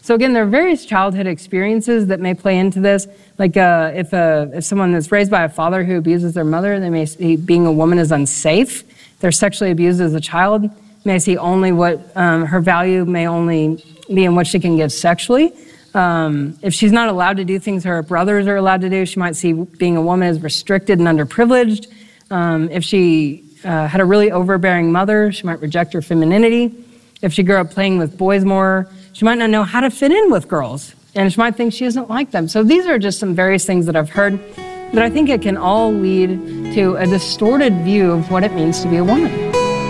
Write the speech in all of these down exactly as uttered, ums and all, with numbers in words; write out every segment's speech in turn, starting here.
So again, there are various childhood experiences that may play into this. Like uh, if, a, if someone that's raised by a father who abuses their mother, they may see being a woman is unsafe. If they're sexually abused as a child, may see only what um, her value may only be in what she can give sexually. Um, if she's not allowed to do things her brothers are allowed to do, she might see being a woman as restricted and underprivileged. Um, if she uh, had a really overbearing mother, she might reject her femininity. If she grew up playing with boys more, she might not know how to fit in with girls, and she might think she isn't like them. So these are just some various things that I've heard, but I think it can all lead to a distorted view of what it means to be a woman.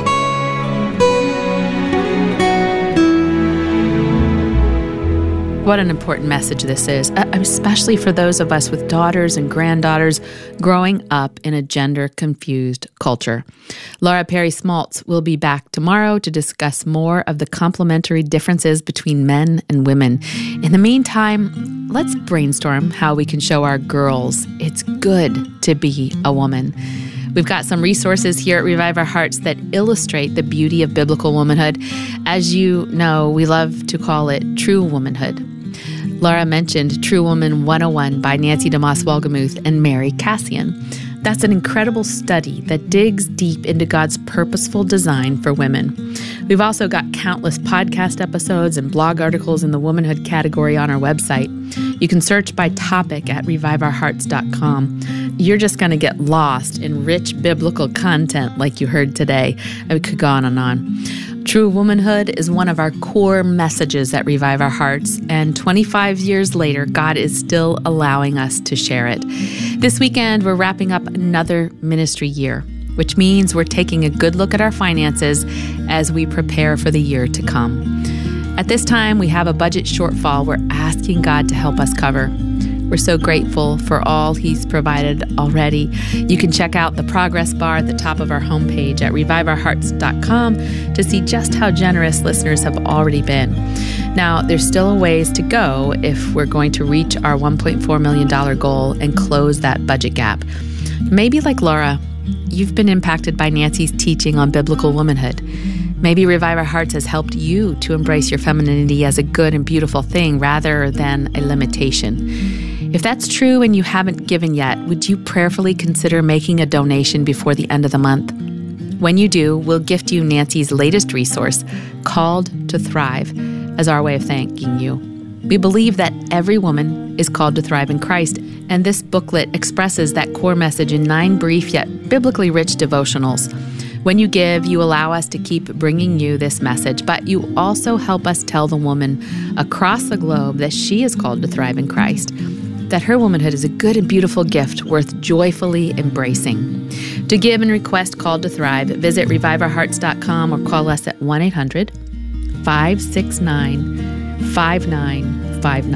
What an important message this is, especially for those of us with daughters and granddaughters growing up in a gender-confused culture. Laura Perry Smalts will be back tomorrow to discuss more of the complementary differences between men and women. In the meantime, let's brainstorm how we can show our girls it's good to be a woman. We've got some resources here at Revive Our Hearts that illustrate the beauty of biblical womanhood. As you know, we love to call it true womanhood. Laura mentioned True Woman one oh one by Nancy DeMoss Wolgemuth and Mary Cassian. That's an incredible study that digs deep into God's purposeful design for women. We've also got countless podcast episodes and blog articles in the womanhood category on our website. You can search by topic at revive our hearts dot com. You're just going to get lost in rich biblical content like you heard today. We could go on and on. True womanhood is one of our core messages at Revive Our Hearts, and twenty-five years later, God is still allowing us to share it. This weekend, we're wrapping up another ministry year, which means we're taking a good look at our finances as we prepare for the year to come. At this time, we have a budget shortfall we're asking God to help us cover. We're so grateful for all He's provided already. You can check out the progress bar at the top of our homepage at revive our hearts dot com to see just how generous listeners have already been. Now, there's still a ways to go if we're going to reach our one point four million dollars goal and close that budget gap. Maybe like Laura, you've been impacted by Nancy's teaching on biblical womanhood. Maybe Revive Our Hearts has helped you to embrace your femininity as a good and beautiful thing rather than a limitation. If that's true and you haven't given yet, would you prayerfully consider making a donation before the end of the month? When you do, we'll gift you Nancy's latest resource, Called to Thrive, as our way of thanking you. We believe that every woman is called to thrive in Christ, and this booklet expresses that core message in nine brief yet biblically rich devotionals. When you give, you allow us to keep bringing you this message, but you also help us tell the woman across the globe that she is called to thrive in Christ, that her womanhood is a good and beautiful gift worth joyfully embracing. To give and request Called to Thrive, visit revive our hearts dot com or call us at one eight hundred, five six nine, five nine five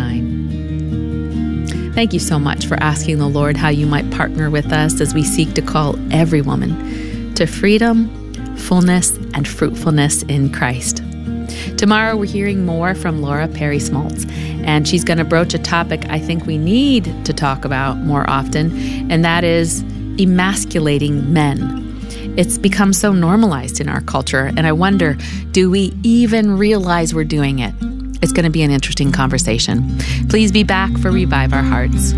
nine. Thank you so much for asking the Lord how you might partner with us as we seek to call every woman to freedom, fullness, and fruitfulness in Christ. Tomorrow, we're hearing more from Laura Perry Smalts, and she's going to broach a topic I think we need to talk about more often, and that is emasculating men. It's become so normalized in our culture, and I wonder, do we even realize we're doing it? It's going to be an interesting conversation. Please be back for Revive Our Hearts.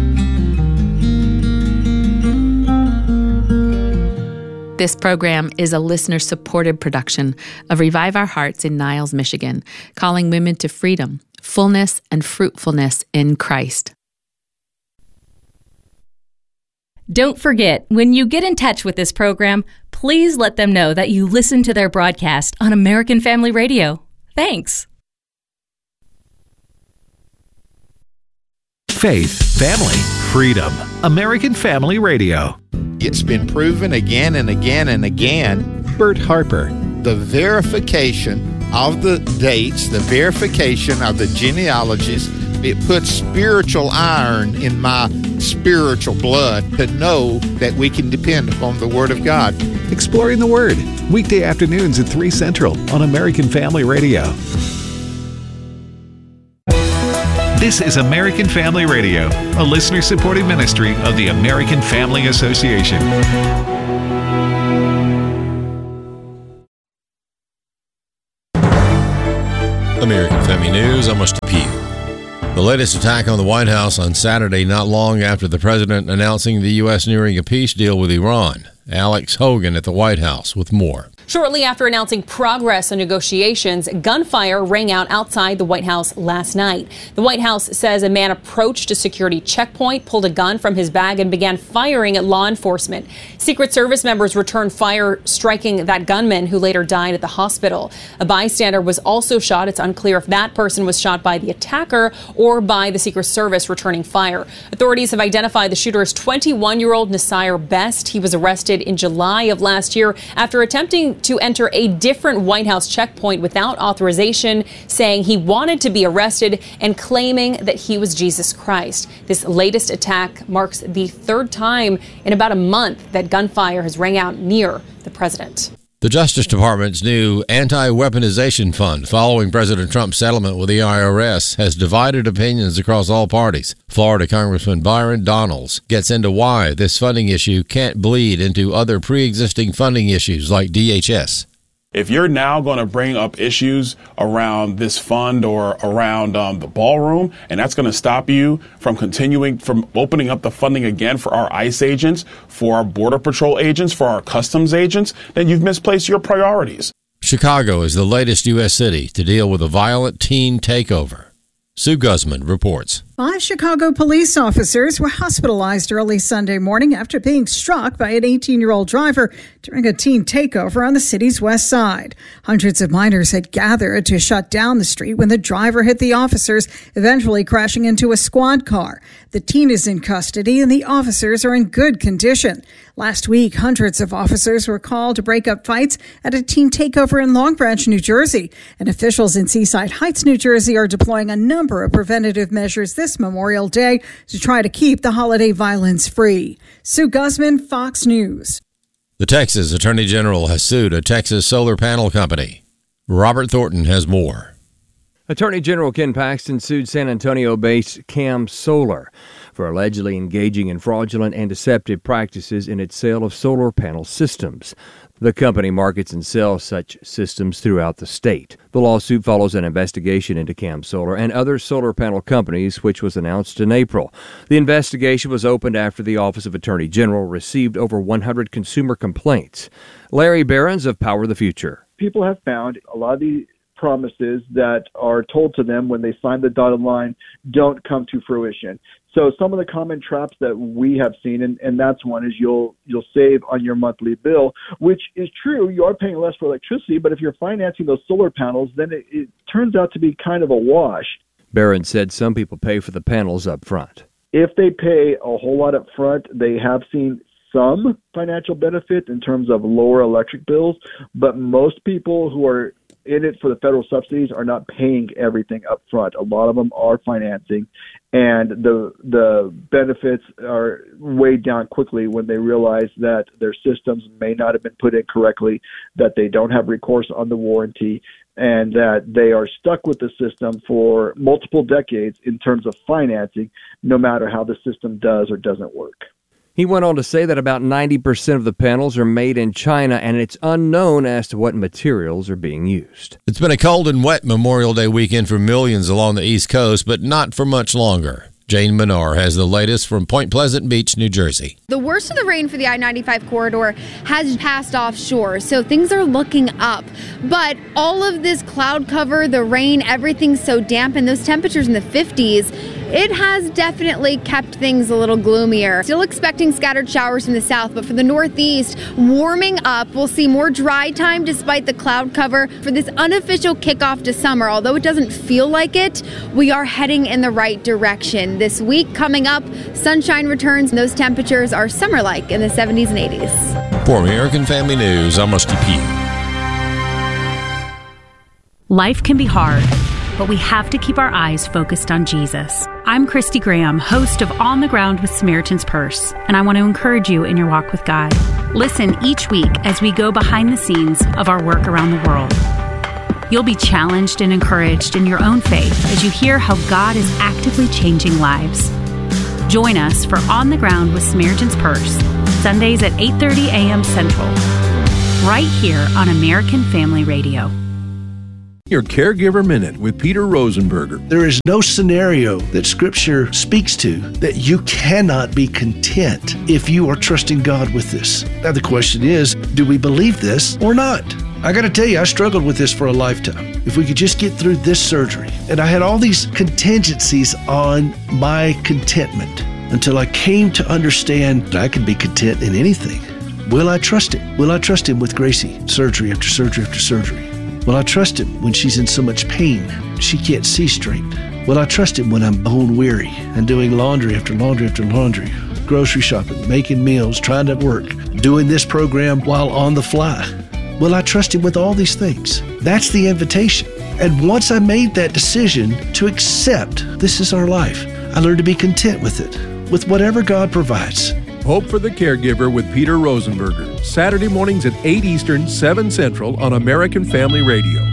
This program is a listener-supported production of Revive Our Hearts in Niles, Michigan, calling women to freedom, fullness, and fruitfulness in Christ. Don't forget, when you get in touch with this program, please let them know that you listen to their broadcast on American Family Radio. Thanks. Faith, family, freedom. American Family Radio. It's been proven again and again and again. Bert Harper. The verification of the dates, the verification of the genealogies, it puts spiritual iron in my spiritual blood to know that we can depend upon the Word of God. Exploring the Word, weekday afternoons at three Central on American Family Radio. This is American Family Radio, a listener-supported ministry of the American Family Association. American Family News, I'm Rusty Pugh. The latest attack on the White House on Saturday, not long after the president announcing the U S nearing a peace deal with Iran. Alex Hogan at the White House with more. Shortly after announcing progress on negotiations, gunfire rang out outside the White House last night. The White House says a man approached a security checkpoint, pulled a gun from his bag, and began firing at law enforcement. Secret Service members returned fire, striking that gunman who later died at the hospital. A bystander was also shot. It's unclear if that person was shot by the attacker or by the Secret Service returning fire. Authorities have identified the shooter as twenty-one-year-old Nasir Best. He was arrested in July of last year after attempting to enter a different White House checkpoint without authorization, saying he wanted to be arrested and claiming that he was Jesus Christ. This latest attack marks the third time in about a month that gunfire has rang out near the president. The Justice Department's new anti-weaponization fund following President Trump's settlement with the I R S has divided opinions across all parties. Florida Congressman Byron Donalds gets into why this funding issue can't bleed into other pre-existing funding issues like D H S. If you're now going to bring up issues around this fund or around um, the ballroom, and that's going to stop you from continuing, from opening up the funding again for our ICE agents, for our Border Patrol agents, for our customs agents, then you've misplaced your priorities. Chicago is the latest U S city to deal with a violent teen takeover. Sue Guzman reports. Five Chicago police officers were hospitalized early Sunday morning after being struck by an eighteen-year-old driver during a teen takeover on the city's west side. Hundreds of minors had gathered to shut down the street when the driver hit the officers, eventually crashing into a squad car. The teen is in custody and the officers are in good condition. Last week, hundreds of officers were called to break up fights at a teen takeover in Long Branch, New Jersey. And officials in Seaside Heights, New Jersey are deploying a number of preventative measures this Memorial Day to try to keep the holiday violence free. Sue Guzman, Fox News. The Texas Attorney General has sued a Texas solar panel company. Robert Thornton has more. Attorney General Ken Paxton sued San Antonio-based Cam Solar for allegedly engaging in fraudulent and deceptive practices in its sale of solar panel systems. The company markets and sells such systems throughout the state. The lawsuit follows an investigation into Cam Solar and other solar panel companies, which was announced in April. The investigation was opened after the Office of Attorney General received over one hundred consumer complaints. Larry Behrens of Power the Future. People have found a lot of the promises that are told to them when they sign the dotted line don't come to fruition. So some of the common traps that we have seen, and, and that's one, is you'll you'll save on your monthly bill, which is true. You are paying less for electricity, but if you're financing those solar panels, then it, it turns out to be kind of a wash. Barron said some people pay for the panels up front. If they pay a whole lot up front, they have seen some financial benefit in terms of lower electric bills, but most people who are in it for the federal subsidies are not paying everything up front. A lot of them are financing, and the the benefits are weighed down quickly when they realize that their systems may not have been put in correctly, that they don't have recourse on the warranty, and that they are stuck with the system for multiple decades in terms of financing, no matter how the system does or doesn't work. He went on to say that about ninety percent of the panels are made in China, and it's unknown as to what materials are being used. It's been a cold and wet Memorial Day weekend for millions along the East Coast, but not for much longer. Jane Menard has the latest from Point Pleasant Beach, New Jersey. The worst of the rain for the I ninety-five corridor has passed offshore, so things are looking up. But all of this cloud cover, the rain, everything's so damp, and those temperatures in the fifties, it has definitely kept things a little gloomier. Still expecting scattered showers in the south, but for the northeast, warming up. We'll see more dry time despite the cloud cover for this unofficial kickoff to summer. Although it doesn't feel like it, we are heading in the right direction. This week coming up, sunshine returns, and those temperatures are summer-like in the seventies and eighties. For American Family News, I'm Rusty Pugh. Life can be hard, but we have to keep our eyes focused on Jesus. I'm Christy Graham, host of On the Ground with Samaritan's Purse, and I want to encourage you in your walk with God. Listen each week as we go behind the scenes of our work around the world. You'll be challenged and encouraged in your own faith as you hear how God is actively changing lives. Join us for On the Ground with Samaritan's Purse, Sundays at eight thirty a.m. Central, right here on American Family Radio. Your Caregiver Minute with Peter Rosenberger. There is no scenario that Scripture speaks to that you cannot be content if you are trusting God with this. Now the question is, do we believe this or not? I got to tell you, I struggled with this for a lifetime. If we could just get through this surgery. And I had all these contingencies on my contentment until I came to understand that I can be content in anything. Will I trust Him? Will I trust Him with Gracie, surgery after surgery after surgery? Will I trust Him when she's in so much pain she can't see straight? Will I trust Him when I'm bone weary and doing laundry after laundry after laundry, grocery shopping, making meals, trying to work, doing this program while on the fly? Will I trust Him with all these things? That's the invitation. And once I made that decision to accept this is our life, I learned to be content with it, with whatever God provides. Hope for the Caregiver with Peter Rosenberger. Saturday mornings at eight Eastern, seven Central on American Family Radio.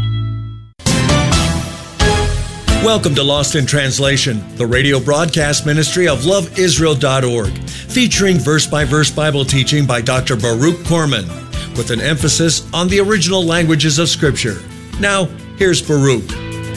Welcome to Lost in Translation, the radio broadcast ministry of love israel dot org, featuring verse-by-verse Bible teaching by Doctor Baruch Korman, with an emphasis on the original languages of Scripture. Now, here's Baruch.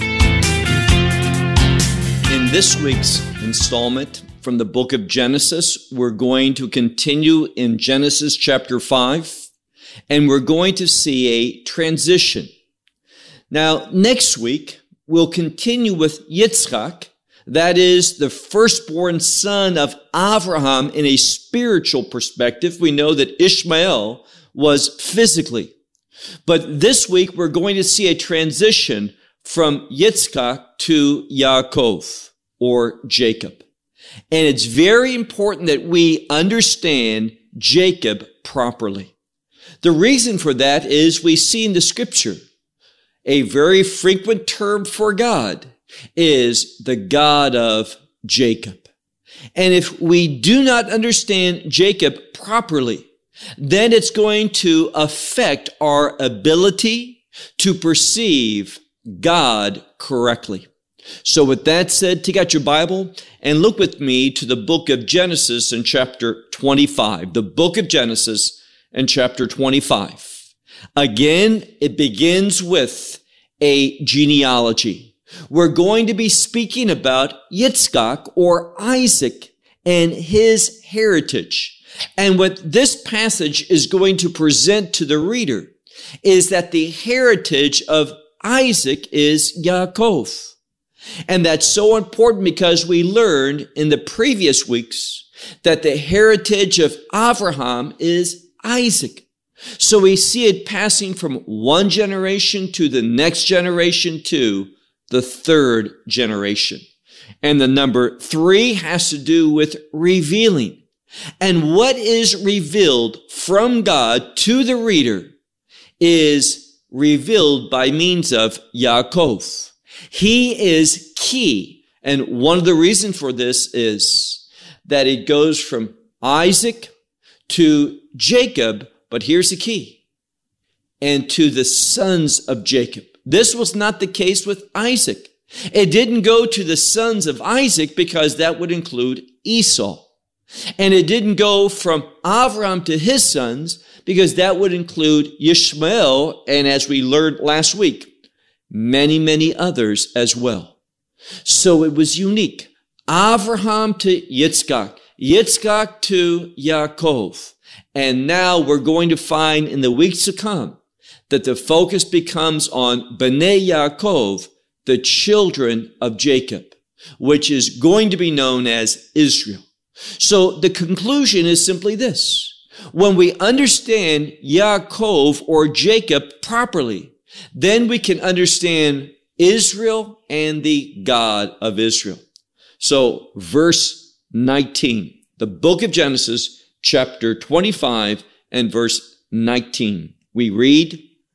In this week's installment from the book of Genesis, we're going to continue in Genesis chapter five, and we're going to see a transition. Now, next week, we'll continue with Yitzchak, that is the firstborn son of Abraham in a spiritual perspective. We know that Ishmael was physically. But this week, we're going to see a transition from Yitzchak to Yaakov, or Jacob. And it's very important that we understand Jacob properly. The reason for that is we see in the Scripture a very frequent term for God is the God of Jacob. And if we do not understand Jacob properly, then it's going to affect our ability to perceive God correctly. So with that said, take out your Bible and look with me to the book of Genesis in chapter twenty-five. The book of Genesis in chapter twenty-five. Again, it begins with a genealogy. We're going to be speaking about Yitzchak, or Isaac, and his heritage. And what this passage is going to present to the reader is that the heritage of Isaac is Yaakov. And that's so important because we learned in the previous weeks that the heritage of Abraham is Isaac. So we see it passing from one generation to the next generation to the third generation. And the number three has to do with revealing. And what is revealed from God to the reader is revealed by means of Yaakov. He is key. And one of the reasons for this is that it goes from Isaac to Jacob, but here's the key, and to the sons of Jacob. This was not the case with Isaac. It didn't go to the sons of Isaac because that would include Esau. And it didn't go from Abraham to his sons because that would include Ishmael, and as we learned last week, many, many others as well. So it was unique. Abraham to Yitzchak, Yitzchak to Yaakov. And now we're going to find in the weeks to come that the focus becomes on Bnei Yaakov, the children of Jacob, which is going to be known as Israel. So the conclusion is simply this. When we understand Yaakov or Jacob properly, then we can understand Israel and the God of Israel. So verse nineteen, the book of Genesis, chapter twenty-five and verse nineteen. We read,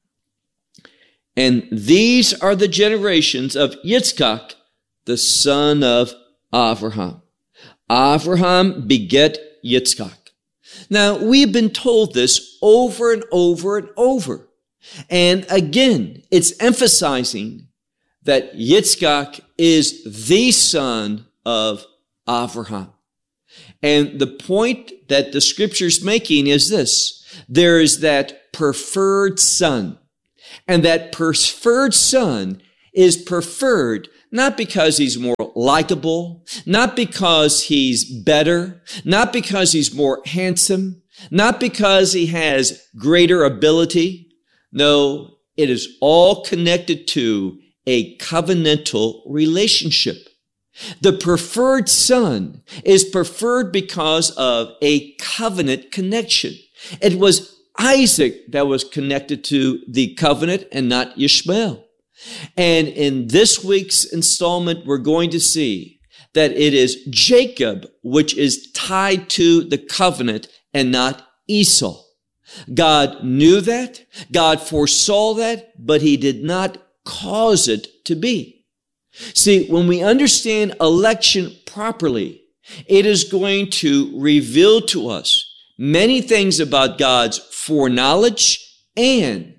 "And these are the generations of Yitzchak, the son of Abraham. Abraham beget Yitzchak." Now, we've been told this over and over and over. And again, it's emphasizing that Yitzchak is the son of Abraham. And the point that the scripture's making is this. There is that preferred son. And that preferred son is preferred not because he's more likable, not because he's better, not because he's more handsome, not because he has greater ability. No, it is all connected to a covenantal relationship. The preferred son is preferred because of a covenant connection. It was Isaac that was connected to the covenant and not Ishmael. And in this week's installment, we're going to see that it is Jacob which is tied to the covenant and not Esau. God knew that, God foresaw that, but he did not cause it to be. See, when we understand election properly, it is going to reveal to us many things about God's foreknowledge and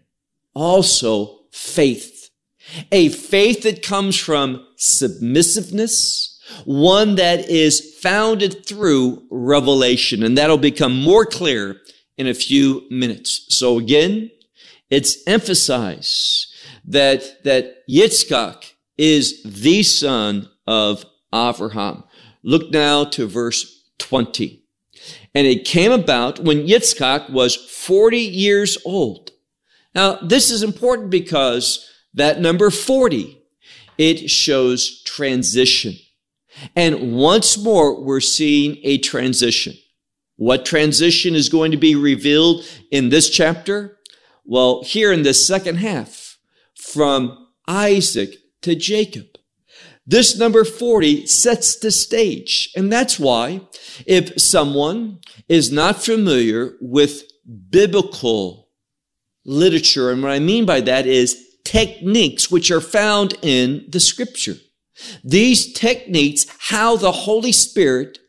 also faith. A faith that comes from submissiveness, one that is founded through revelation, and that'll become more clear in a few minutes. So again, it's emphasized that, that Yitzchak is the son of Abraham. Look now to verse twenty. And it came about when Yitzchak was forty years old. Now, this is important because that number forty, it shows transition. And once more, we're seeing a transition. What transition is going to be revealed in this chapter? Well, here in the second half, from Isaac to Jacob. This number forty sets the stage. And that's why if someone is not familiar with biblical literature, and what I mean by that is techniques which are found in the scripture. These techniques, how the Holy Spirit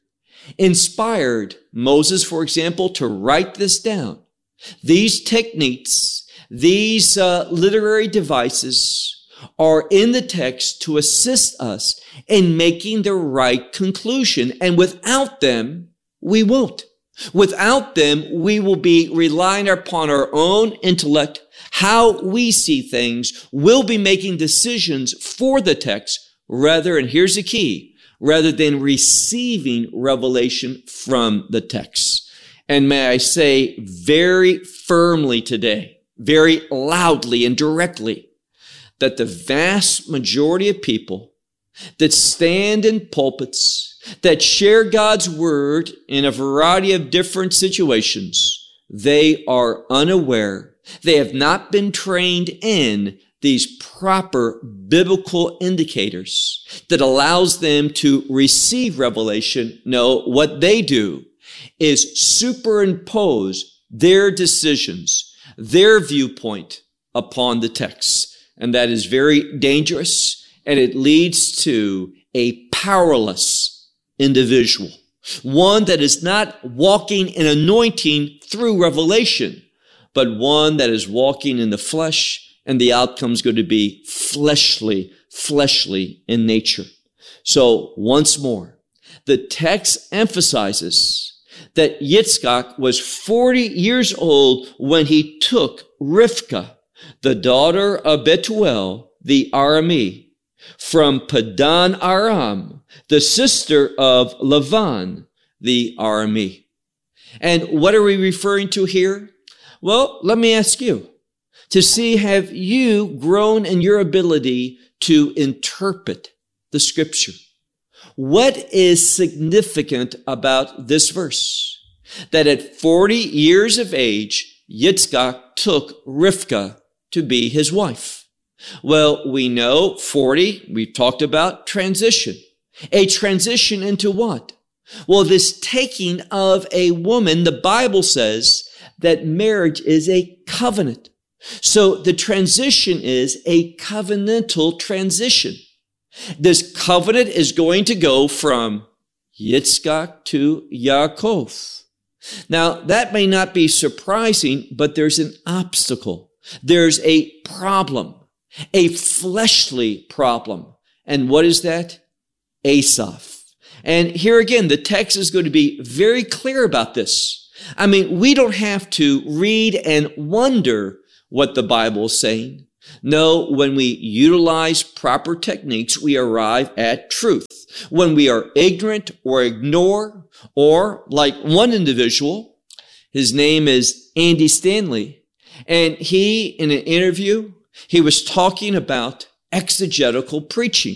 inspired Moses, for example, to write this down. These techniques, these uh, literary devices are in the text to assist us in making the right conclusion. And without them, we won't. Without them, we will be relying upon our own intellect, how we see things. We'll be making decisions for the text rather, and here's the key, rather than receiving revelation from the text. And may I say very firmly today, very loudly and directly, that the vast majority of people that stand in pulpits, that share God's word in a variety of different situations, they are unaware. They have not been trained in these proper biblical indicators that allows them to receive revelation. No, what they do is superimpose their decisions, their viewpoint upon the text. And that is very dangerous, and it leads to a powerless individual, one that is not walking in anointing through revelation, but one that is walking in the flesh, and the outcome is going to be fleshly, fleshly in nature. So once more, the text emphasizes that Yitzchak was forty years old when he took Rivkah, the daughter of Bethuel, the Aramee, from Padan Aram, the sister of Lavan, the Aramee. And what are we referring to here? Well, let me ask you to see, have you grown in your ability to interpret the scripture? What is significant about this verse? That at forty years of age, Yitzchak took Rivkah to be his wife. Well, we know forty, we've talked about transition. A transition into what? Well, this taking of a woman, the Bible says that marriage is a covenant. So the transition is a covenantal transition. This covenant is going to go from Yitzchak to Yaakov. Now, that may not be surprising, but there's an obstacle. There's a problem, a fleshly problem. And what is that? Asaph. And here again, the text is going to be very clear about this. I mean, we don't have to read and wonder what the Bible is saying. No, when we utilize proper techniques, we arrive at truth. When we are ignorant or ignore, or like one individual, his name is Andy Stanley, and he, in an interview, he was talking about exegetical preaching,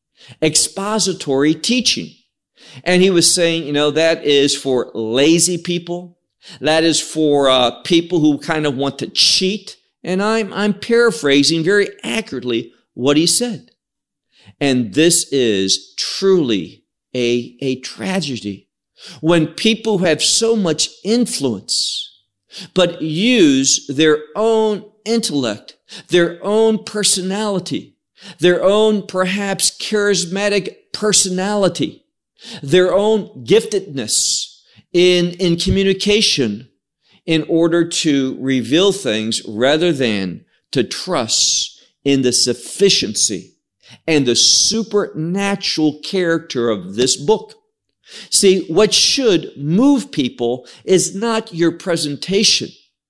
expository teaching. And he was saying, you know, that is for lazy people. That is for uh, people who kind of want to cheat. And I'm, I'm paraphrasing very accurately what he said. And this is truly a, a tragedy. When people have so much influence, but use their own intellect, their own personality, their own perhaps charismatic personality, their own giftedness in, in communication in order to reveal things rather than to trust in the sufficiency and the supernatural character of this book. See, what should move people is not your presentation,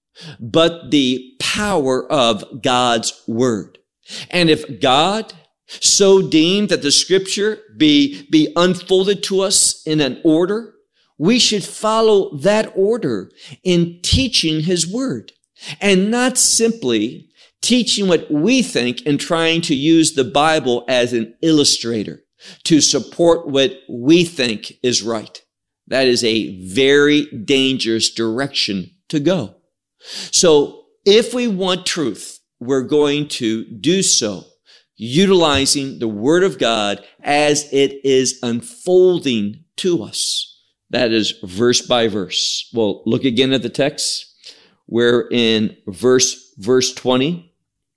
but the power of God's word. And if God so deemed that the scripture be, be unfolded to us in an order, we should follow that order in teaching his word and not simply teaching what we think and trying to use the Bible as an illustrator to support what we think is right. That is a very dangerous direction to go. So if we want truth, we're going to do so utilizing the Word of God as it is unfolding to us. That is verse by verse. Well, look again at the text. Where in verse, verse twenty,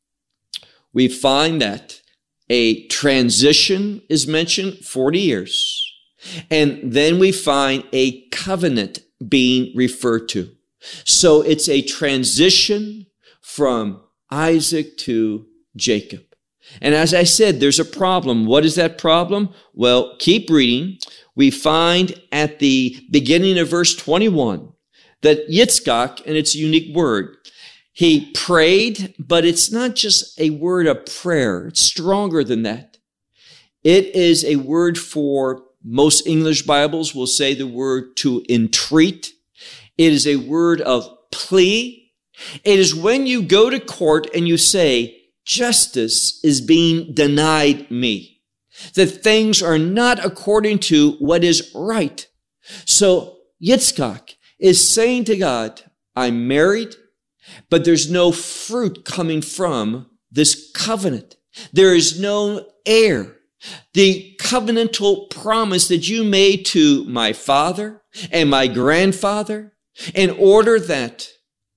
we find that a transition is mentioned, forty years. And then we find a covenant being referred to. So it's a transition from Isaac to Jacob. And as I said, there's a problem. What is that problem? Well, keep reading. We find at the beginning of verse twenty-one that Yitzchak, and it's a unique word, he prayed, but it's not just a word of prayer. It's stronger than that. It is a word for, most English Bibles will say the word to entreat. It is a word of plea. It is when you go to court and you say, justice is being denied me. That things are not according to what is right. So Yitzchak is saying to God, I'm married, but there's no fruit coming from this covenant. There is no heir. The covenantal promise that you made to my father and my grandfather in order that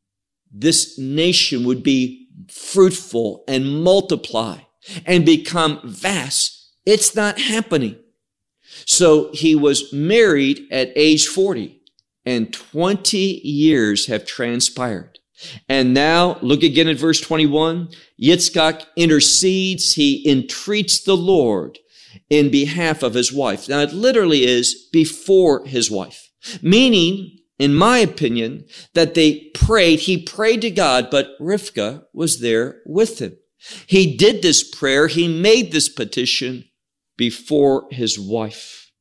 this nation would be fruitful and multiply and become vast. It's not happening. So he was married at age forty, and twenty years have transpired. And now, look again at verse twenty-one. Yitzchak intercedes. He entreats the Lord in behalf of his wife. Now, it literally is before his wife, meaning, in my opinion, that they prayed. He prayed to God, but Rivka was there with him. He did this prayer. He made this petition before his wife.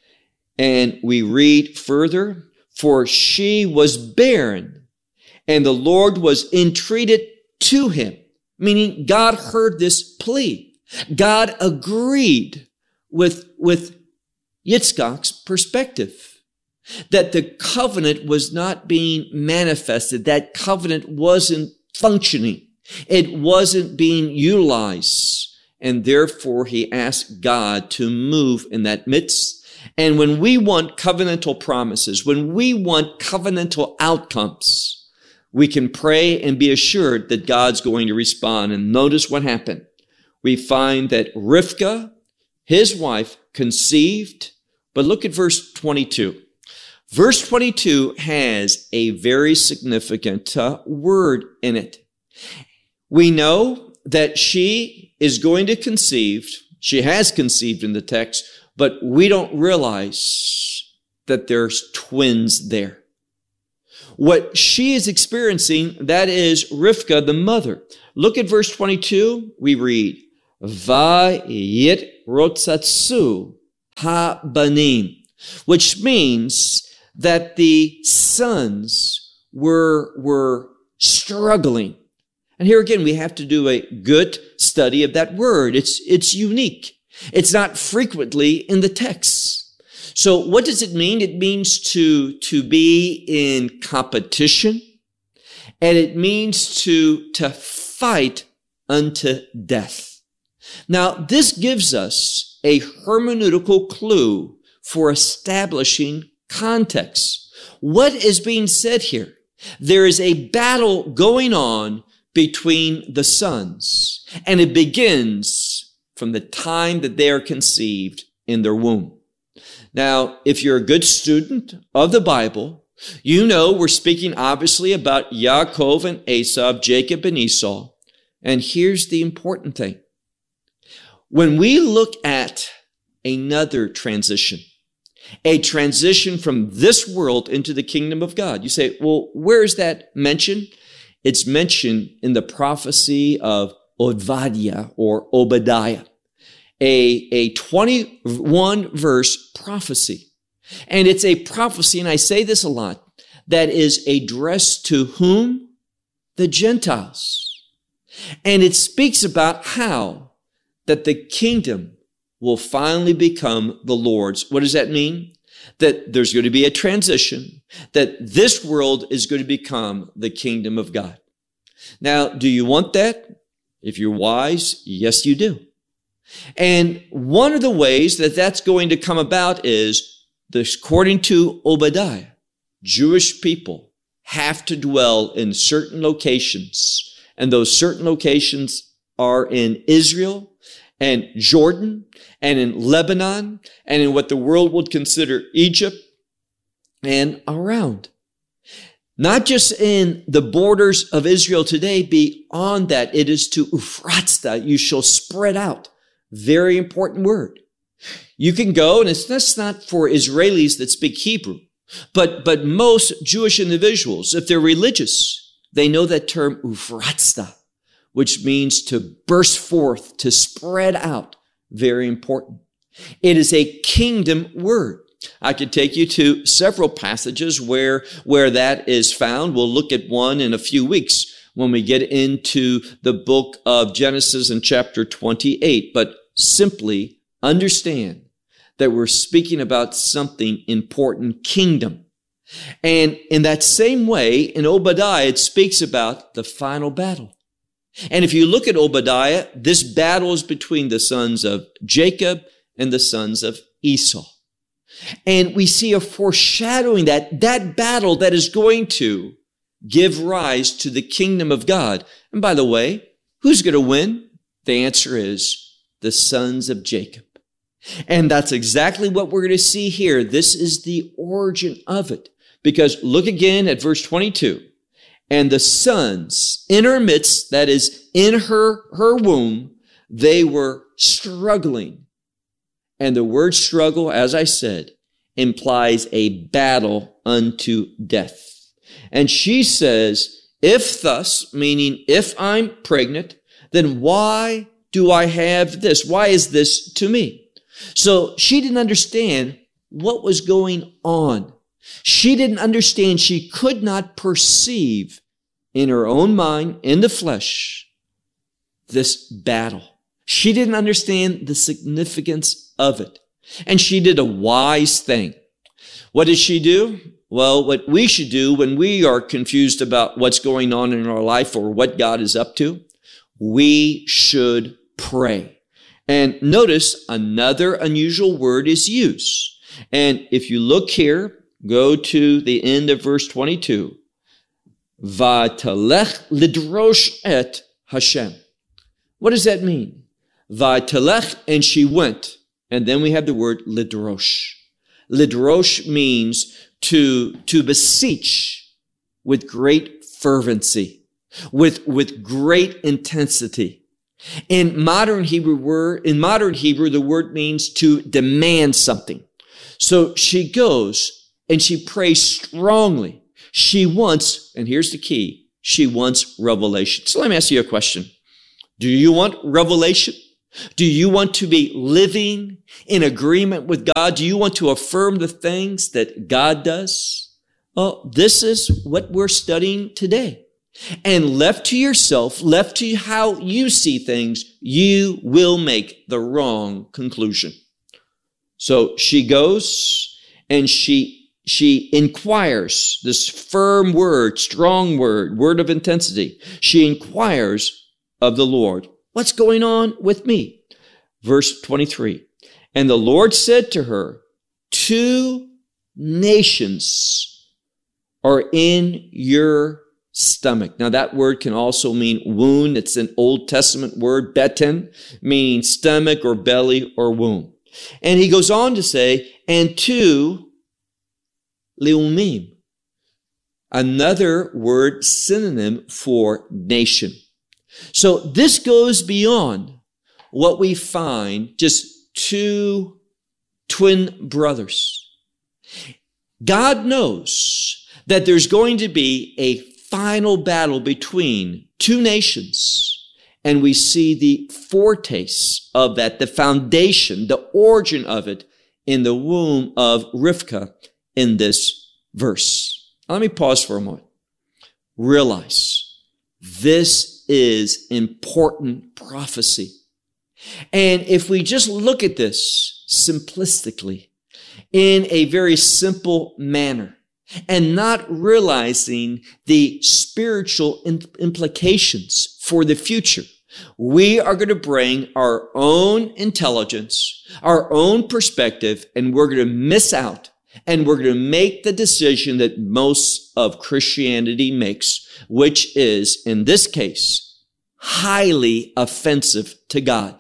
And we read further, for she was barren, and the Lord was entreated to him, meaning God heard this plea. God agreed with, with Yitzchak's perspective that the covenant was not being manifested. That covenant wasn't functioning. It wasn't being utilized. And therefore, he asked God to move in that midst. And when we want covenantal promises, when we want covenantal outcomes, we can pray and be assured that God's going to respond. And notice what happened. We find that Rivka, his wife, conceived. But look at verse twenty-two. Verse twenty-two has a very significant uh, word in it. We know that she is going to conceive. She has conceived in the text, but we don't realize that there's twins there. what she is experiencing, that is Rivka, the mother. Look at verse twenty-two. We read, Vayit rotzatsu ha-banim, which means that the sons were, were struggling. And here again, we have to do a good study of that word. It's, it's unique. It's not frequently in the text. So what does it mean? It means to, to be in competition, and it means to, to fight unto death. Now, this gives us a hermeneutical clue for establishing context. What is being said here? There is a battle going on between the sons, and it begins from the time that they are conceived in their womb. Now, if you're a good student of the Bible, you know we're speaking obviously about Yaakov and Esau, Jacob and Esau. And here's the important thing. When we look at another transition, a transition from this world into the kingdom of God, you say, well, where is that mentioned? It's mentioned in the prophecy of Obadiah or Obadiah. A, a twenty-one verse prophecy. And it's a prophecy, and I say this a lot, that is addressed to whom? The Gentiles. And it speaks about how that the kingdom will finally become the Lord's. What does that mean? That there's going to be a transition, that this world is going to become the kingdom of God. Now, do you want that? If you're wise, yes, you do. And one of the ways that that's going to come about is, this, according to Obadiah, Jewish people have to dwell in certain locations. And those certain locations are in Israel and Jordan and in Lebanon and in what the world would consider Egypt and around. Not just in the borders of Israel today, beyond that, it is to Uphratzta, you shall spread out. Very important word. You can go, and it's that's not for Israelis that speak Hebrew, but, but most Jewish individuals, if they're religious, they know that term Uphratzta, which means to burst forth, to spread out. Very important. It is a kingdom word. I could take you to several passages where, where that is found. We'll look at one in a few weeks when we get into the book of Genesis in chapter twenty-eight. But simply understand that we're speaking about something important, kingdom. And in that same way, in Obadiah, it speaks about the final battle. And if you look at Obadiah, this battle is between the sons of Jacob and the sons of Esau. And we see a foreshadowing that that battle that is going to give rise to the kingdom of God. And by the way, who's going to win? The answer is the sons of Jacob. And that's exactly what we're going to see here. This is the origin of it. Because look again at verse twenty-two. And the sons in her midst, that is in her, her womb, they were struggling. And the word struggle, as I said, implies a battle unto death. And she says, if thus, meaning if I'm pregnant, then why do I have this? Why is this to me? So she didn't understand what was going on. She didn't understand. She could not perceive in her own mind, in the flesh, this battle. She didn't understand the significance of it. And she did a wise thing. What did she do? Well, what we should do when we are confused about what's going on in our life or what God is up to, we should pray. And notice another unusual word is used. And if you look here, go to the end of verse twenty-two. Va'talech lidrosh et Hashem. What does that mean? Va'talech, and she went. And then we have the word lidrosh. Lidrosh means to, to beseech with great fervency, with, with great intensity. In modern Hebrew word, in modern Hebrew, the word means to demand something. So she goes and she prays strongly. She wants, and here's the key, she wants revelation. So let me ask you a question. Do you want revelation? Do you want to be living in agreement with God? Do you want to affirm the things that God does? Well, this is what we're studying today. And left to yourself, left to how you see things, you will make the wrong conclusion. So she goes and she, she inquires, this firm word, strong word, word of intensity. She inquires of the Lord, what's going on with me? Verse twenty-three, and the Lord said to her, two nations are in your stomach. Now that word can also mean wound. It's an Old Testament word, beten, meaning stomach or belly or womb. And he goes on to say, and two leumim, another word synonym for nation. So this goes beyond what we find, just two twin brothers. God knows that there's going to be a final battle between two nations, and we see the foretaste of that, the foundation, the origin of it in the womb of Rivkah in this verse. Now, let me pause for a moment. Realize this is important prophecy. And if we just look at this simplistically, in a very simple manner, and not realizing the spiritual implications for the future, we are going to bring our own intelligence, our own perspective, and we're going to miss out, and we're going to make the decision that most of Christianity makes, which is, in this case, highly offensive to God.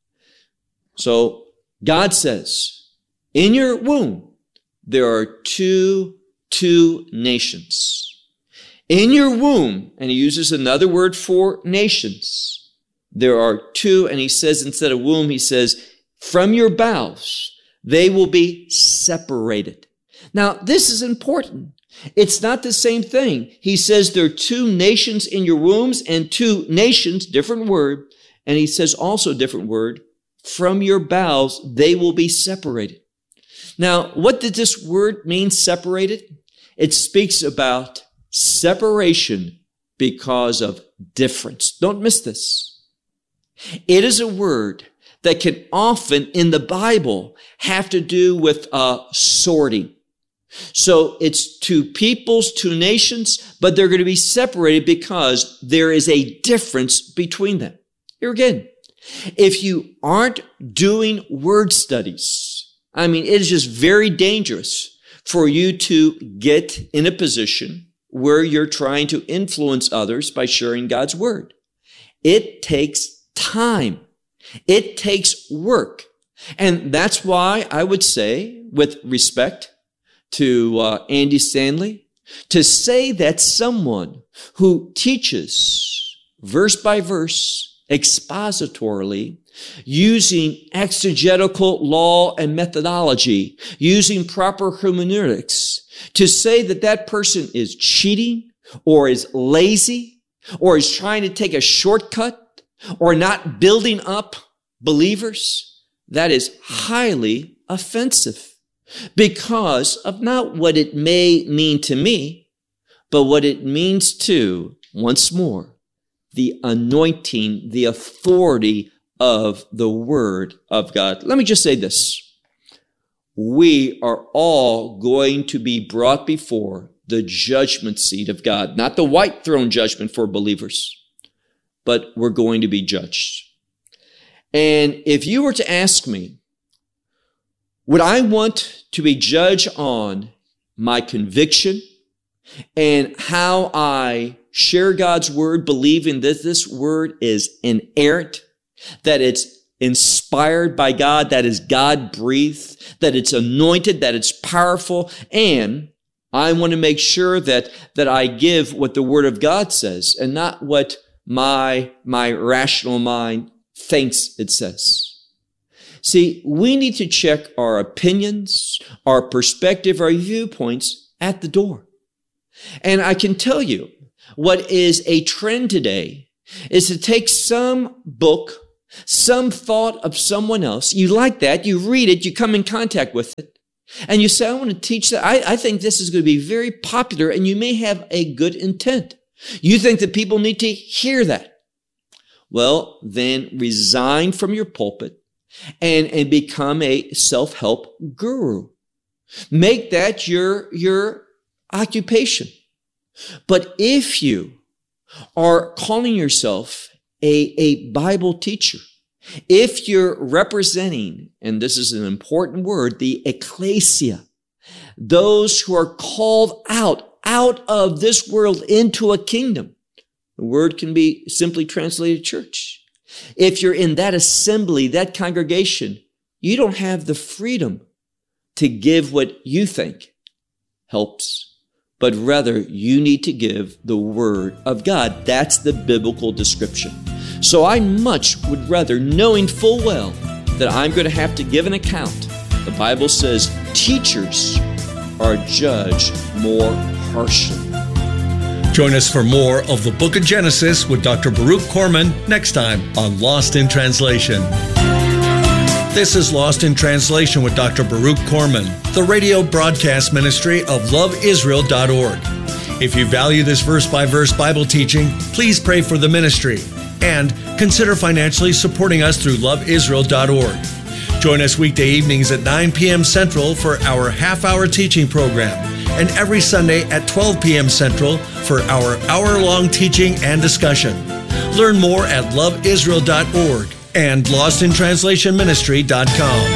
So God says, in your womb, there are two, two nations. In your womb, and he uses another word for nations, there are two, and he says instead of womb, he says, from your bowels, they will be separated. Now, this is important. It's not the same thing. He says there are two nations in your wombs and two nations, different word, and he says also different word, from your bowels, they will be separated. Now, what did this word mean, separated? It speaks about separation because of difference. Don't miss this. It is a word that can often in the Bible have to do with uh, sorting. So it's two peoples, two nations, but they're going to be separated because there is a difference between them. Here again, if you aren't doing word studies, I mean, it is just very dangerous for you to get in a position where you're trying to influence others by sharing God's word. It takes time. It takes work. And that's why I would say, with respect to uh, Andy Stanley, to say that someone who teaches verse by verse, expositorily, using exegetical law and methodology, using proper hermeneutics, to say that that person is cheating or is lazy or is trying to take a shortcut or not building up believers, that is highly offensive because of not what it may mean to me, but what it means to, once more, the anointing, the authority of the Word of God. Let me just say this. We are all going to be brought before the judgment seat of God, not the white throne judgment for believers, but we're going to be judged. And if you were to ask me, would I want to be judged on my conviction and how I share God's word, believing that this word is inerrant, that it's inspired by God, that is God-breathed, that it's anointed, that it's powerful, and I want to make sure that, that I give what the Word of God says and not what my, my rational mind thinks it says. See, we need to check our opinions, our perspective, our viewpoints at the door. And I can tell you what is a trend today is to take some book, some thought of someone else. You like that. You read it. You come in contact with it. And you say, I want to teach that. I, I think this is going to be very popular. And you may have a good intent. You think that people need to hear that. Well, then resign from your pulpit and, and become a self-help guru. Make that your, your occupation. But if you are calling yourself a, a Bible teacher, if you're representing, and this is an important word, the ecclesia, those who are called out, out of this world into a kingdom, the word can be simply translated church. If you're in that assembly, that congregation, you don't have the freedom to give what you think helps, but rather you need to give the word of God. That's the biblical description. So I much would rather, knowing full well that I'm going to have to give an account, the Bible says teachers are judged more harshly. Join us for more of the Book of Genesis with Doctor Baruch Corman next time on Lost in Translation. This is Lost in Translation with Doctor Baruch Corman, the radio broadcast ministry of love israel dot org. If you value this verse-by-verse Bible teaching, please pray for the ministry and consider financially supporting us through love israel dot org. Join us weekday evenings at nine p.m. Central for our half-hour teaching program, and every Sunday at twelve p.m. Central for our hour-long teaching and discussion. Learn more at love israel dot org and lost in translation ministry dot com.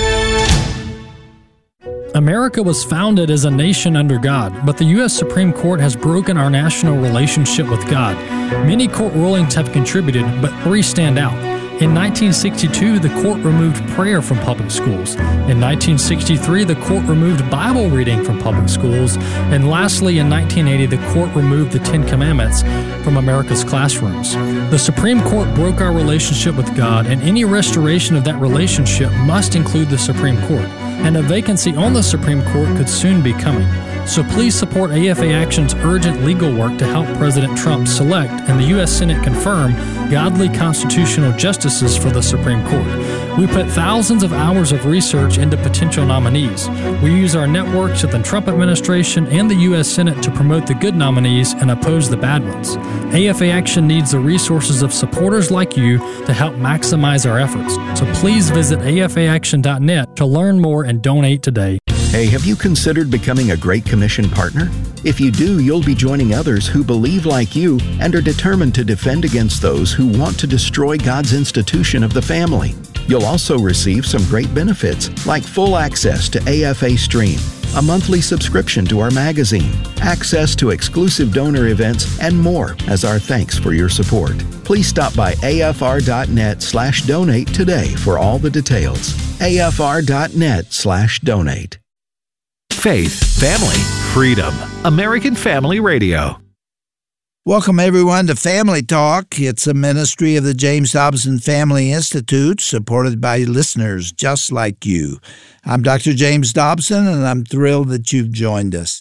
America was founded as a nation under God, but the U S Supreme Court has broken our national relationship with God. Many court rulings have contributed, but three stand out. In nineteen sixty-two, the court removed prayer from public schools. In nineteen sixty-three, the court removed Bible reading from public schools. And lastly, in nineteen eighty, the court removed the Ten Commandments from America's classrooms. The Supreme Court broke our relationship with God, and any restoration of that relationship must include the Supreme Court. And a vacancy on the Supreme Court could soon be coming. So please support A F A Action's urgent legal work to help President Trump select and the U S Senate confirm godly constitutional justices for the Supreme Court. We put thousands of hours of research into potential nominees. We use our networks with the Trump administration and the U S Senate to promote the good nominees and oppose the bad ones. A F A Action needs the resources of supporters like you to help maximize our efforts. So please visit A F A action dot net to learn more and donate today. Hey, have you considered becoming a Great Commission partner? If you do, you'll be joining others who believe like you and are determined to defend against those who want to destroy God's institution of the family. You'll also receive some great benefits, like full access to A F A Stream, a monthly subscription to our magazine, access to exclusive donor events, and more as our thanks for your support. Please stop by A F R dot net slash donate today for all the details. A F R dot net slash donate. Faith, family, freedom. American Family Radio. Welcome, everyone, to Family Talk. It's a ministry of the James Dobson Family Institute, supported by listeners just like you. I'm Doctor James Dobson, and I'm thrilled that you've joined us.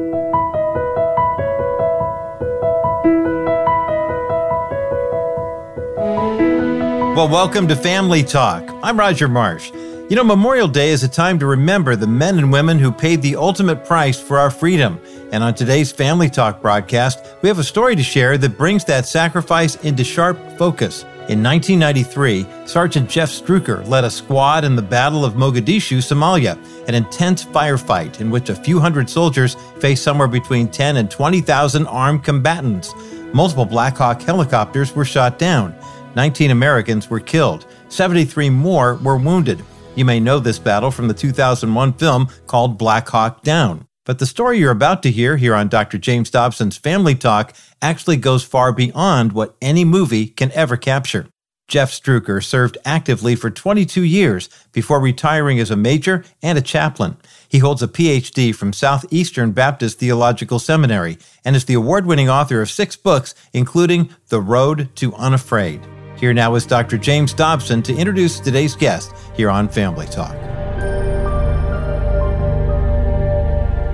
Well, welcome to Family Talk. I'm Roger Marsh. You know, Memorial Day is a time to remember the men and women who paid the ultimate price for our freedom. And on today's Family Talk broadcast, we have a story to share that brings that sacrifice into sharp focus. In nineteen ninety-three, Sergeant Jeff Struecker led a squad in the Battle of Mogadishu, Somalia, an intense firefight in which a few hundred soldiers faced somewhere between ten and twenty thousand armed combatants. Multiple Black Hawk helicopters were shot down. nineteen Americans were killed. seventy-three more were wounded. You may know this battle from the two thousand one film called Black Hawk Down. But the story you're about to hear here on Doctor James Dobson's Family Talk actually goes far beyond what any movie can ever capture. Jeff Struecker served actively for twenty-two years before retiring as a major and a chaplain. He holds a P H D from Southeastern Baptist Theological Seminary and is the award-winning author of six books, including The Road to Unafraid. Here now is Doctor James Dobson to introduce today's guest here on Family Talk.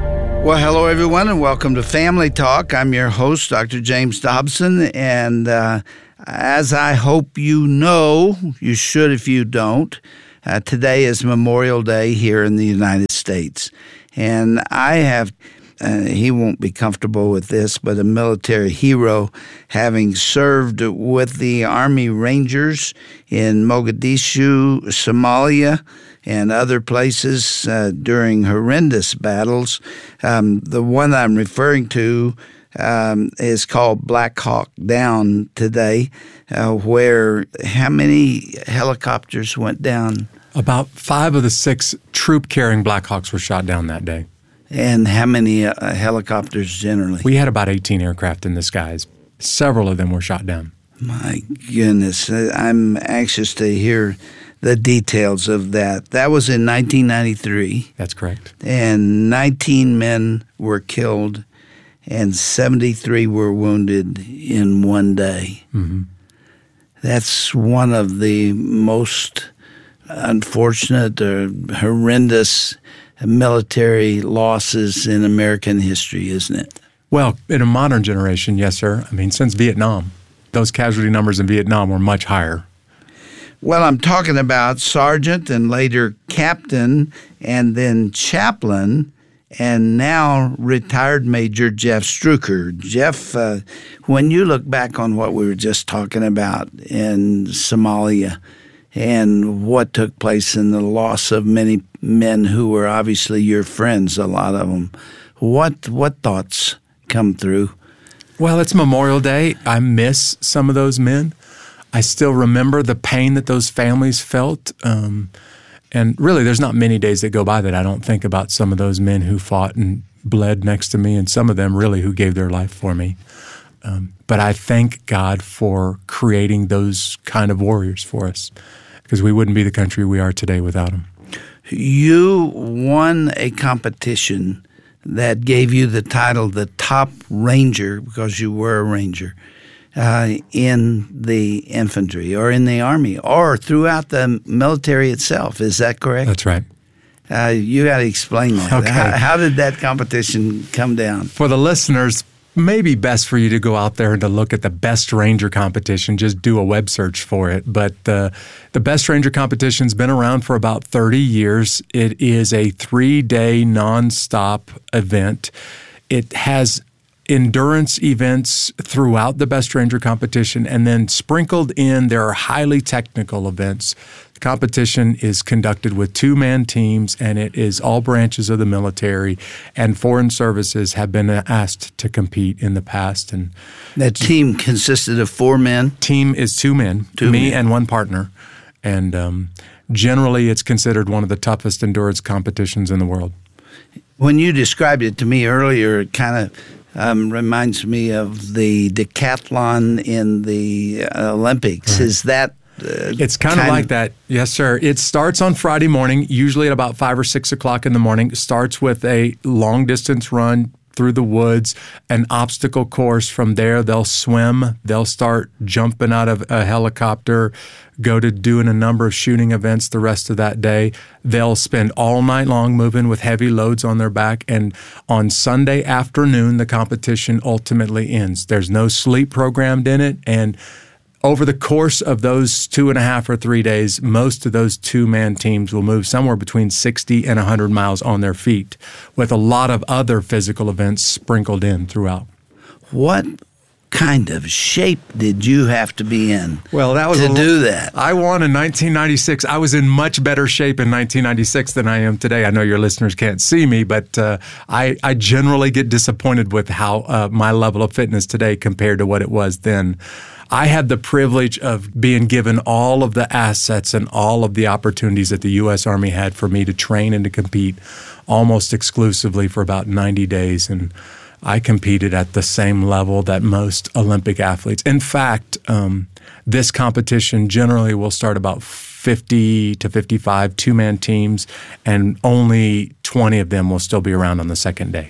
Well, hello, everyone, and welcome to Family Talk. I'm your host, Doctor James Dobson, and uh, as I hope you know, you should if you don't, uh, today is Memorial Day here in the United States. And I have, uh, he won't be comfortable with this, but a military hero, having served with the Army Rangers in Mogadishu, Somalia, and other places uh, during horrendous battles. Um, the one I'm referring to um, is called Black Hawk Down today, uh, where how many helicopters went down? About five of the six troop-carrying Black Hawks were shot down that day. And how many uh, helicopters generally? We had about eighteen aircraft in the skies. Several of them were shot down. My goodness. I'm anxious to hear the details of that. That was in nineteen ninety-three. That's correct. And nineteen men were killed and seventy-three were wounded in one day. Mm-hmm. That's one of the most unfortunate or horrendous military losses in American history, isn't it? Well, in a modern generation, yes, sir. I mean, since Vietnam, those casualty numbers in Vietnam were much higher. Well, I'm talking about sergeant and later captain and then chaplain and now retired Major Jeff Struecker. Jeff, uh, when you look back on what we were just talking about in Somalia and what took place in the loss of many men who were obviously your friends, a lot of them, what what thoughts come through? Well, it's Memorial Day. I miss some of those men. I still remember the pain that those families felt. Um, and really, there's not many days that go by that I don't think about some of those men who fought and bled next to me, and some of them really who gave their life for me. Um, but I thank God for creating those kind of warriors for us, because we wouldn't be the country we are today without them. You won a competition that gave you the title the Top Ranger, because you were a Ranger, uh, in the infantry or in the Army or throughout the military itself. Is that correct? That's right. Uh, you got to explain that. Okay. How, how did that competition come down? For the listeners, maybe best for you to go out there and to look at the Best Ranger competition. Just do a web search for it. But uh, the Best Ranger competition's been around for about thirty years. It is a three-day nonstop event. It has endurance events throughout the Best Ranger competition, and then sprinkled in, there are highly technical events. The competition is conducted with two-man teams, and it is all branches of the military, and foreign services have been asked to compete in the past. And that team consisted of four men? Team is two men, two me men. and one partner. And um, generally, it's considered one of the toughest endurance competitions in the world. When you described it to me earlier, it kind of um, reminds me of the decathlon in the uh, Olympics. Right. Is that Uh, it's kind, kind of like that. Yes, sir. It starts on Friday morning, usually at about five or six o'clock in the morning. It starts with a long distance run through the woods, an obstacle course. From there, they'll swim. They'll start jumping out of a helicopter, go to doing a number of shooting events the rest of that day. They'll spend all night long moving with heavy loads on their back. And on Sunday afternoon, the competition ultimately ends. There's no sleep programmed in it. And over the course of those two and a half or three days, most of those two-man teams will move somewhere between sixty and one hundred miles on their feet, with a lot of other physical events sprinkled in throughout. What kind of shape did you have to be in well, that was to a, do that? I won in nineteen ninety-six. I was in much better shape in nineteen ninety-six than I am today. I know your listeners can't see me, but uh, I, I generally get disappointed with how uh, my level of fitness today compared to what it was then. I had the privilege of being given all of the assets and all of the opportunities that the U S Army had for me to train and to compete almost exclusively for about ninety days. And I competed at the same level that most Olympic athletes. In fact, um, this competition generally will start about fifty to fifty-five two-man teams, and only twenty of them will still be around on the second day.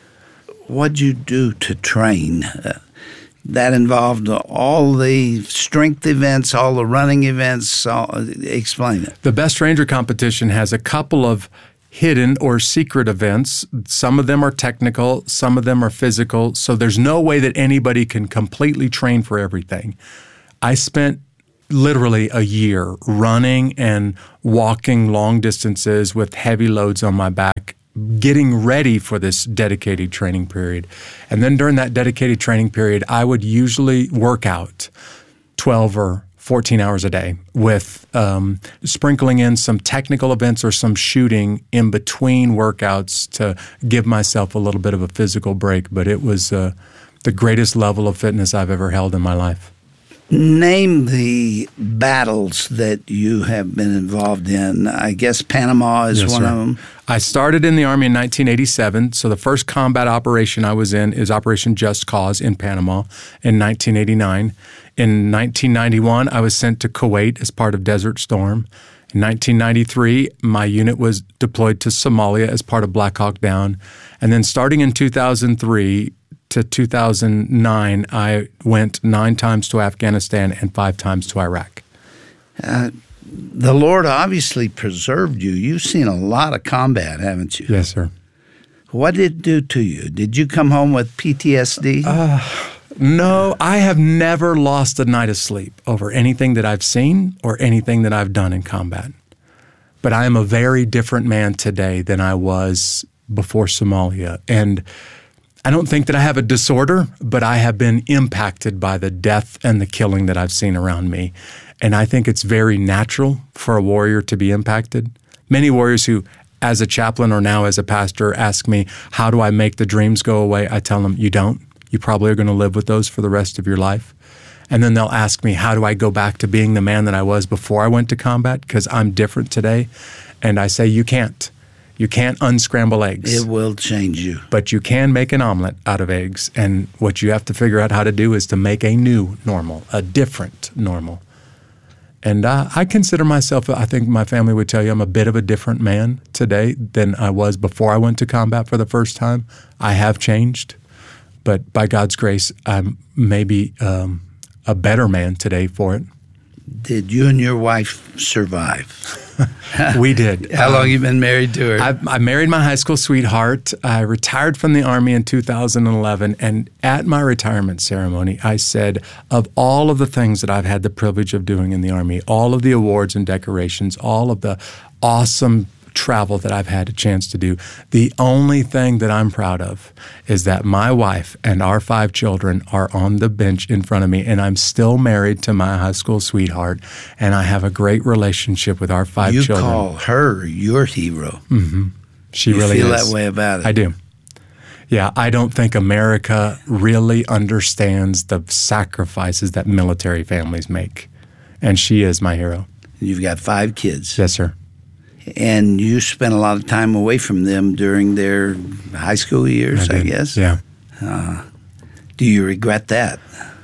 What'd you do to train? Uh, That involved all the strength events, all the running events. All, explain it. The Best Ranger competition has a couple of hidden or secret events. Some of them are technical, some of them are physical, so there's no way that anybody can completely train for everything. I spent literally a year running and walking long distances with heavy loads on my back, getting ready for this dedicated training period. And then during that dedicated training period, I would usually work out twelve or fourteen hours a day with um, sprinkling in some technical events or some shooting in between workouts to give myself a little bit of a physical break. But it was uh, the greatest level of fitness I've ever held in my life. Name the battles that you have been involved in. I guess Panama is Yes, one sir. of them. I started in the Army in nineteen eighty-seven, so the first combat operation I was in is Operation Just Cause in Panama in nineteen eighty-nine. In nineteen ninety-one, I was sent to Kuwait as part of Desert Storm. In nineteen ninety-three, my unit was deployed to Somalia as part of Black Hawk Down. And then starting in two thousand three to two thousand nine, I went nine times to Afghanistan and five times to Iraq. Uh, the Lord obviously preserved you. You've seen a lot of combat, haven't you? Yes, sir. What did it do to you? Did you come home with P T S D? Uh, no, I have never lost a night of sleep over anything that I've seen or anything that I've done in combat. But I am a very different man today than I was before Somalia. And I don't think that I have a disorder, but I have been impacted by the death and the killing that I've seen around me. And I think it's very natural for a warrior to be impacted. Many warriors who, as a chaplain or now as a pastor, ask me, how do I make the dreams go away? I tell them, you don't. You probably are going to live with those for the rest of your life. And then they'll ask me, how do I go back to being the man that I was before I went to combat? Because I'm different today. And I say, you can't. You can't unscramble eggs. It will change you. But you can make an omelet out of eggs. And what you have to figure out how to do is to make a new normal, a different normal. And uh, I consider myself, I think my family would tell you, I'm a bit of a different man today than I was before I went to combat for the first time. I have changed. But by God's grace, I'm maybe um, a better man today for it. Did you and your wife survive? We did. How long um, you been married to her? I, I married my high school sweetheart. I retired from the Army in two thousand eleven, and at my retirement ceremony, I said, of all of the things that I've had the privilege of doing in the Army, all of the awards and decorations, all of the awesome travel that I've had a chance to do, the only thing that I'm proud of is that my wife and our five children are on the bench in front of me, and I'm still married to my high school sweetheart, and I have a great relationship with our five you children. You call her your hero. Mm-hmm. She you really feel is. that way about it. I do. Yeah, I don't think America really understands the sacrifices that military families make, and she is my hero. You've got five kids. Yes, sir. And you spent a lot of time away from them during their high school years, I, I guess. Yeah. Uh, do you regret that?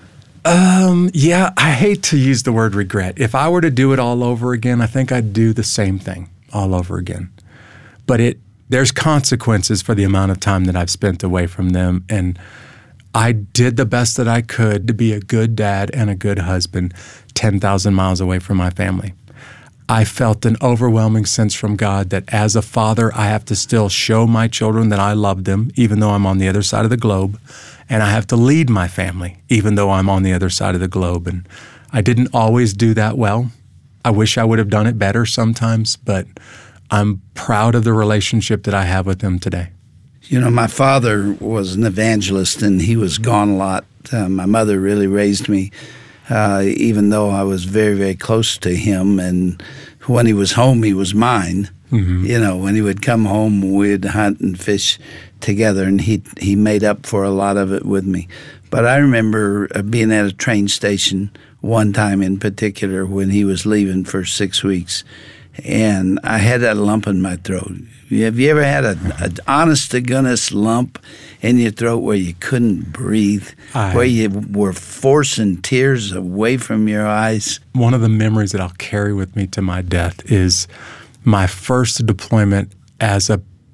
Um, yeah, I hate to use the word regret. If I were to do it all over again, I think I'd do the same thing all over again. But it there's consequences for the amount of time that I've spent away from them. And I did the best that I could to be a good dad and a good husband ten thousand miles away from my family. I felt an overwhelming sense from God that as a father, I have to still show my children that I love them, even though I'm on the other side of the globe. And I have to lead my family, even though I'm on the other side of the globe. And I didn't always do that well. I wish I would have done it better sometimes, but I'm proud of the relationship that I have with them today. You know, my father was an evangelist, and he was gone a lot. Uh, my mother really raised me. Uh, even though I was very, very close to him. And when he was home, he was mine. Mm-hmm. You know, when he would come home, we'd hunt and fish together, and he he made up for a lot of it with me. But I remember being at a train station one time in particular when he was leaving for six weeks, and I had that lump in my throat. Have you ever had an honest-to-goodness lump in your throat where you couldn't breathe, I, where you were forcing tears away from your eyes? One of the memories that I'll carry with me to my death is my first deployment as a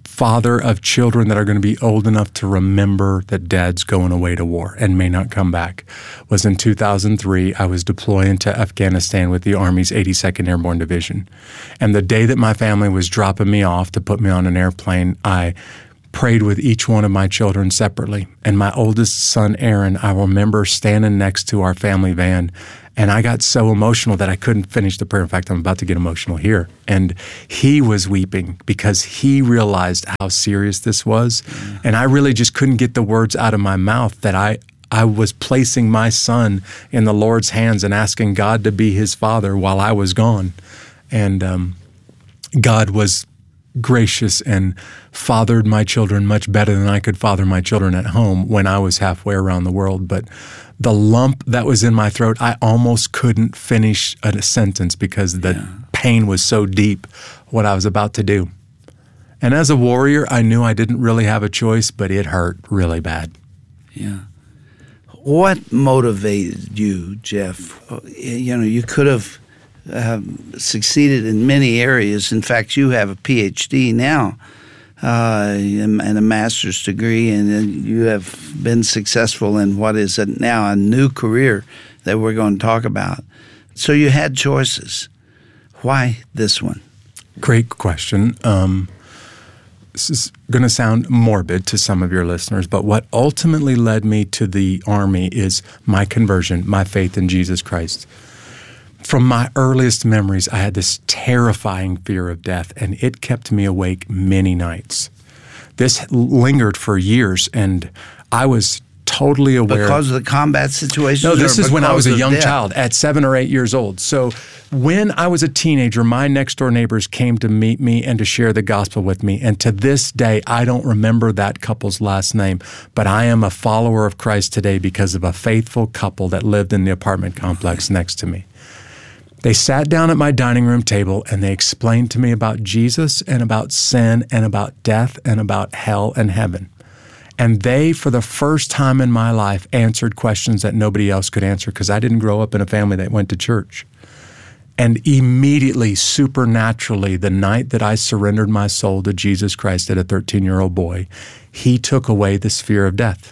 father of children that are going to be old enough to remember that dad's going away to war and may not come back was in two thousand three. I was deploying to Afghanistan with the Army's eighty-second Airborne Division. And the day that my family was dropping me off to put me on an airplane, I prayed with each one of my children separately. And my oldest son, Aaron, I remember standing next to our family van, and I got so emotional that I couldn't finish the prayer. In fact, I'm about to get emotional here. And he was weeping because he realized how serious this was. Mm. And I really just couldn't get the words out of my mouth that I, I was placing my son in the Lord's hands and asking God to be his father while I was gone. And um, God was gracious and fathered my children much better than I could father my children at home when I was halfway around the world. But the lump that was in my throat, I almost couldn't finish a sentence because the yeah. pain was so deep what I was about to do. And as a warrior, I knew I didn't really have a choice, but it hurt really bad. Yeah. What motivated you, Jeff? You know, you could have Um, succeeded in many areas. In fact, you have a P H D now uh, and, and a master's degree, and you have been successful in what is a, now a new career that we're going to talk about. So you had choices. Why this one? Great question. Um, this is going to sound morbid to some of your listeners, but what ultimately led me to the Army is my conversion, my faith in Jesus Christ. From my earliest memories, I had this terrifying fear of death, and it kept me awake many nights. This lingered for years, and I was totally aware. Because of the combat situation? No, this is when I was a young death? child, at seven or eight years old. So when I was a teenager, my next-door neighbors came to meet me and to share the gospel with me. And to this day, I don't remember that couple's last name, but I am a follower of Christ today because of a faithful couple that lived in the apartment complex next to me. They sat down at my dining room table and they explained to me about Jesus and about sin and about death and about hell and heaven. And they, for the first time in my life, answered questions that nobody else could answer because I didn't grow up in a family that went to church. And immediately, supernaturally, the night that I surrendered my soul to Jesus Christ as a thirteen-year-old boy, he took away this fear of death.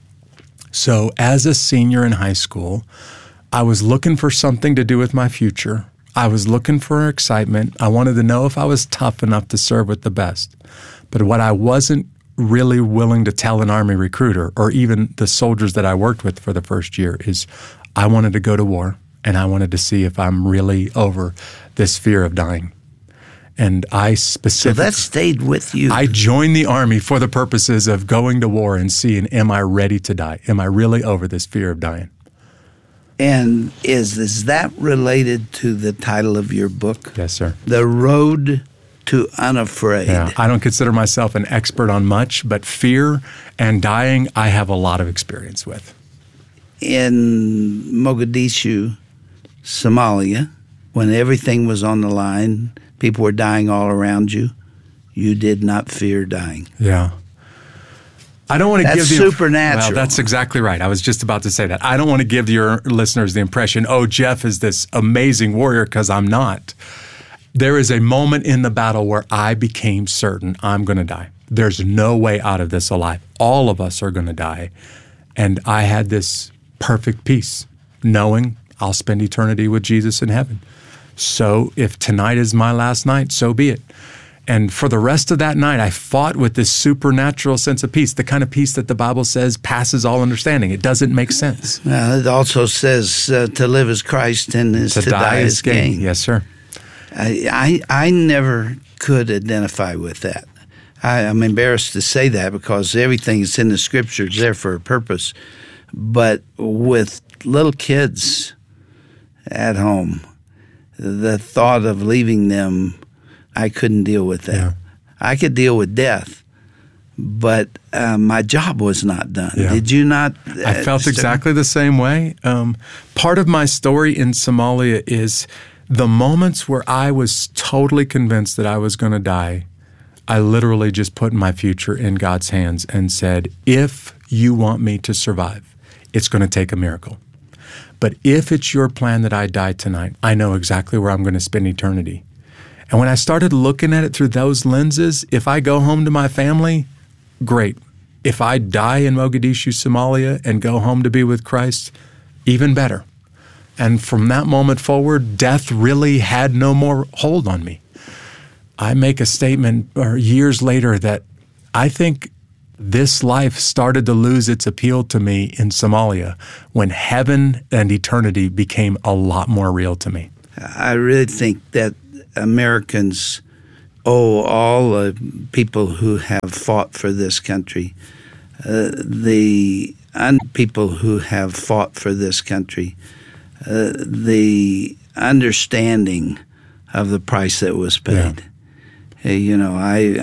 So as a senior in high school, I was looking for something to do with my future. I was looking for excitement. I wanted to know if I was tough enough to serve with the best. But what I wasn't really willing to tell an Army recruiter or even the soldiers that I worked with for the first year is I wanted to go to war, and I wanted to see if I'm really over this fear of dying. And I specifically... So that stayed with you. I joined the Army for the purposes of going to war and seeing, am I ready to die? Am I really over this fear of dying? And is is that related to the title of your book? Yes, sir. The Road to Unafraid. Yeah, I don't consider myself an expert on much, but fear and dying, I have a lot of experience with. In Mogadishu, Somalia, when everything was on the line, people were dying all around you, you did not fear dying. Yeah. I don't want to that's give the supernatural. Well, that's exactly right. I was just about to say that. I don't want to give your listeners the impression, oh, Jeff is this amazing warrior, because I'm not. There is a moment in the battle where I became certain I'm going to die. There's no way out of this alive. All of us are going to die. And I had this perfect peace, knowing I'll spend eternity with Jesus in heaven. So if tonight is my last night, so be it. And for the rest of that night, I fought with this supernatural sense of peace, the kind of peace that the Bible says passes all understanding. It doesn't make sense. Well, it also says uh, to live as Christ and is to, to die, die as gain. gain. Yes, sir. I, I I never could identify with that. I, I'm embarrassed to say that because everything that's in the Scripture is there for a purpose. But with little kids at home, the thought of leaving them, I couldn't deal with that. Yeah. I could deal with death, but uh, my job was not done. Yeah. Did you not? Uh, I felt exactly the same way. Um, part of my story in Somalia is the moments where I was totally convinced that I was going to die. I literally just put my future in God's hands and said, if you want me to survive, it's going to take a miracle. But if it's your plan that I die tonight, I know exactly where I'm going to spend eternity. And when I started looking at it through those lenses, if I go home to my family, great. If I die in Mogadishu, Somalia, and go home to be with Christ, even better. And from that moment forward, death really had no more hold on me. I make a statement or years later that I think this life started to lose its appeal to me in Somalia when heaven and eternity became a lot more real to me. I really think that Americans owe all the people who have fought for this country, uh, the un- people who have fought for this country, uh, the understanding of the price that was paid. Yeah. Hey, you know, I